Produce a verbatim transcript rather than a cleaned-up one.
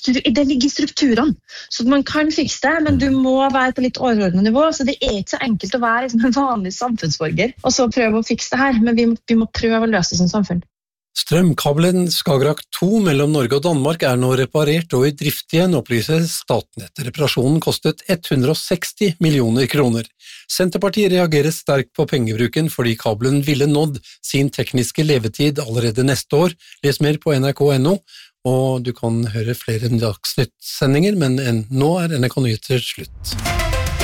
det ligger i strukturene, så man kan fikse det, men du må være på litt overordnet nivå, så det er ikke så enkelt å være liksom, en vanlig samfunnsborger, og så prøve å fikse det her, men vi, vi må prøve å løse det som samfunn. Strømkabelen Skagerrak to mellom Norge og Danmark er nå reparert og i drift igjen, opplyser Statnett. Reparasjonen kostet hundre og seksti millioner kroner. Senterpartiet reagerer sterkt på pengebruken fordi kabelen ville nådd sin tekniske levetid allerede neste år. Les mer på N R K punktum N O, og du kan høre flere Dagsnytt-sendinger, men nå er N R K Nyheter slutt.